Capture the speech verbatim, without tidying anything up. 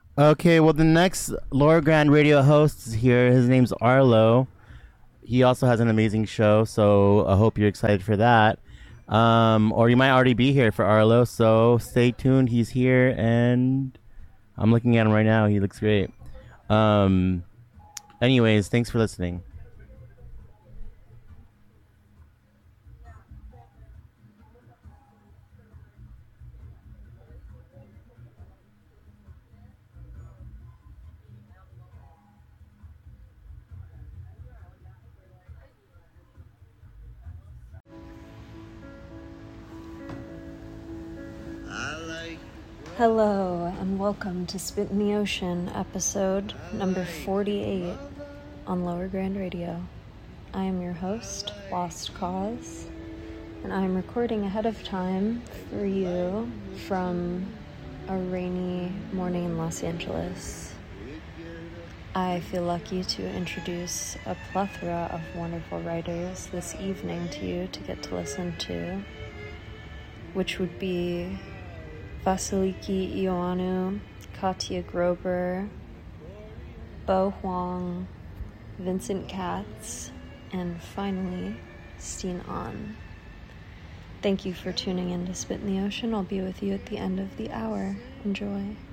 Okay, well, the next Laura Grand radio host is here. His name's Arlo. He also has an amazing show, so I hope you're excited for that. Um, or you might already be here for Arlo, so stay tuned. He's here, and I'm looking at him right now. He looks great. Um, anyways, thanks for listening. Hello and welcome to Spit in the Ocean, episode number forty-eight on Lower Grand Radio. I am your host, Lost Cause, and I am recording ahead of time for you from a rainy morning in Los Angeles. I feel lucky to introduce a plethora of wonderful writers this evening to you to get to listen to, which would be Vasiliki Ioannou, Katya Grober, Bo Huang, Vincent Katz, and finally, Steen Ahn. Thank you for tuning in to Spit in the Ocean. I'll be with you at the end of the hour. Enjoy.